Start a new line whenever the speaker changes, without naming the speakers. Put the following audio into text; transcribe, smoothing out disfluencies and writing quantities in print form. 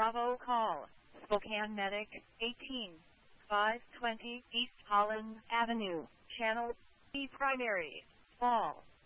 Bravo call, Spokane Medic, 18, 520 East Holland Avenue, Channel B Primary, Fall.